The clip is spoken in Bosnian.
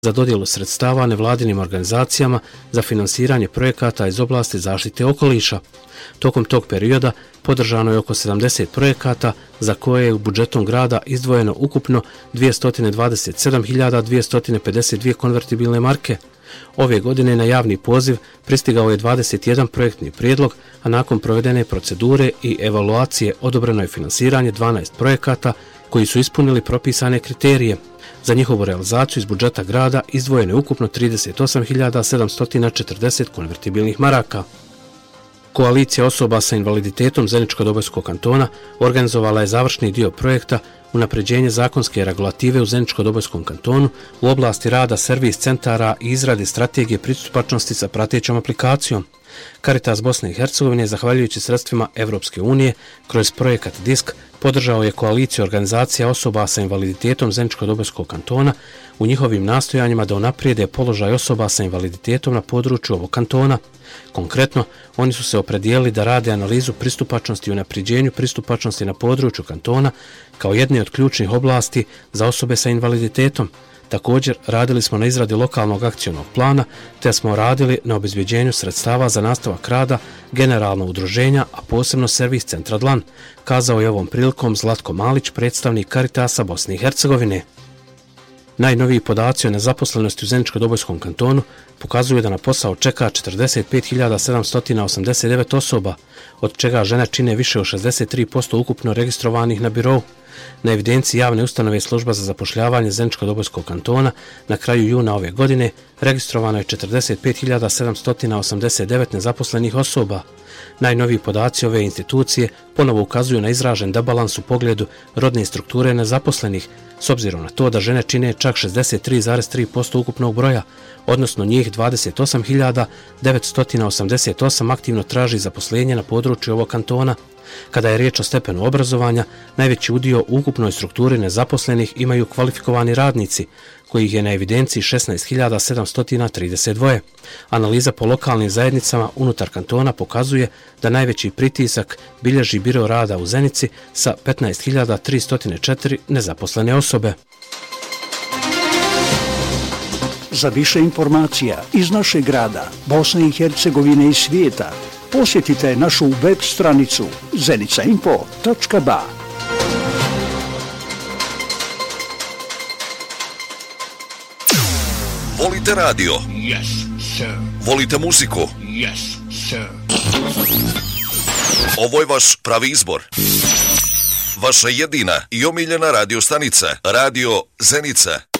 za dodjelu sredstava nevladinim organizacijama za finansiranje projekata iz oblasti zaštite okoliša. Tokom tog perioda podržano je oko 70 projekata za koje je u budžetom grada izdvojeno ukupno 227.252 konvertibilne marke. Ove godine na javni poziv pristigao je 21 projektni prijedlog, a nakon provedene procedure i evaluacije odobreno je finansiranje 12 projekata koji su ispunili propisane kriterije. Za njihovu realizaciju iz budžeta grada izdvojeno je ukupno 38.740 konvertibilnih maraka. Koalicija osoba sa invaliditetom Zeničko-Dobojskog kantona organizovala je završni dio projekta unapređenje zakonske regulative u Zeničko-Dobojskom kantonu u oblasti rada servis centara i izrade strategije pristupačnosti sa pratećom aplikacijom. Caritas Bosne i Hercegovine, zahvaljujući sredstvima Evropske unije, kroz projekat DISK podržao je koaliciju organizacija osoba sa invaliditetom Zeničko-Dobojskog kantona u njihovim nastojanjima da unaprijede položaj osoba sa invaliditetom na području ovog kantona. Konkretno, oni su se opredijelili da rade analizu pristupačnosti i unapređenju pristupačnosti na području kantona kao jedne od ključnih oblasti za osobe sa invaliditetom. Također, radili smo na izradi lokalnog akcionog plana, te smo radili na obezbeđenju sredstava za nastavak rada generalnog udruženja, a posebno servis centra Dlan, kazao je ovom prilikom Zlatko Malić, predstavnik Caritasa Bosne i Hercegovine. Najnoviji podaci o nezaposlenosti u Zeničko-Dobojskom kantonu pokazuju da na posao čeka 45.789 osoba, od čega žene čine više od 63% ukupno registrovanih na birou. Na evidenciji javne ustanove Služba za zapošljavanje Zeničko-Dobojskog kantona na kraju juna ove godine registrovano je 45.789 nezaposlenih osoba. Najnoviji podaci ove institucije ponovo ukazuju na izražen debalans u pogledu rodne strukture nezaposlenih, s obzirom na to da žene čine čak 63,3% ukupnog broja, odnosno njih 28.988 aktivno traži zaposlenje na području ovog kantona. Kada je riječ o stepenu obrazovanja, najveći udio u ukupnoj strukturi nezaposlenih imaju kvalifikovani radnici, kojih je na evidenciji 16.732. Analiza po lokalnim zajednicama unutar kantona pokazuje da najveći pritisak bilježi biro rada u Zenici sa 15.304 nezaposlene osobe. Za više informacija iz našeg grada, Bosne i Hercegovine i svijeta, posjetite našu web stranicu zenicainfo.ba. Volite radio? Yes, sir. Volite muziku? Yes, sir. Ovo je vaš pravi izbor. Vaša jedina i omiljena radio stanica, Radio Zenica.